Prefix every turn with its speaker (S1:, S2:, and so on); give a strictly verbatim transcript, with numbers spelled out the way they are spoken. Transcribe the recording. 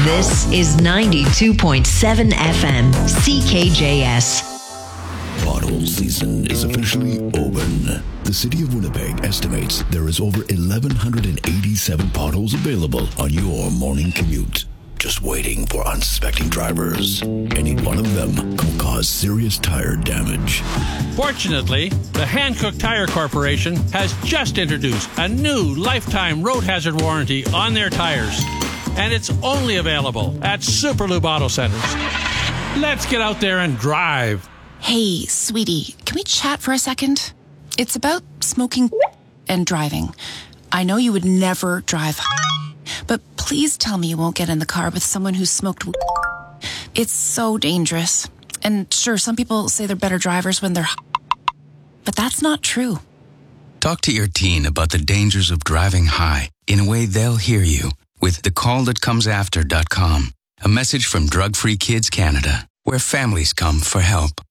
S1: This is ninety-two point seven F M, C K J S.
S2: Pothole season is officially open. The city of Winnipeg estimates there is over eleven eighty-seven potholes available on your morning commute, just waiting for unsuspecting drivers. Any one of them could cause serious tire damage.
S3: Fortunately, the Hankook Tire Corporation has just introduced a new lifetime road hazard warranty on their tires. And it's only available at Super Lube Auto Centers. Let's get out there and drive.
S4: Hey, sweetie, can we chat for a second? It's about smoking and driving. I know you would never drive, but please tell me you won't get in the car with someone who's smoked. It's so dangerous. And sure, some people say they're better drivers when they're, but that's not true.
S5: Talk to your teen about the dangers of driving high in a way they'll hear you with the call that comes after dot com. A message from Drug Free Kids Canada, where families come for help.